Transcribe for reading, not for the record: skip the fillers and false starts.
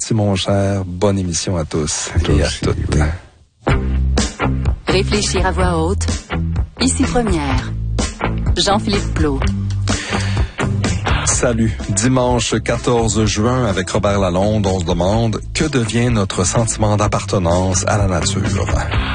Merci, mon cher. Bonne émission à tous et à toutes. Oui. Réfléchir à voix haute. Ici Première. Jean-Philippe Plot. Salut. Dimanche 14 juin, avec Robert Lalonde, on se demande que devient notre sentiment d'appartenance à la nature.